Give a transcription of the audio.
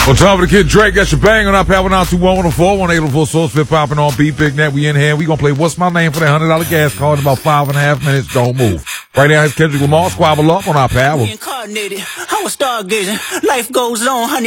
Well, time for the Kid Drake. That's your bang on our Power 921 104 Source Fit popping on beat. Big Net, we in here. We gonna play What's My Name for that $100 gas card in about 5.5 minutes. Don't move. Right now, it's Kendrick Lamar, Squabble Up on our Power. Reincarnated, I was stargazing. Life goes on, honey.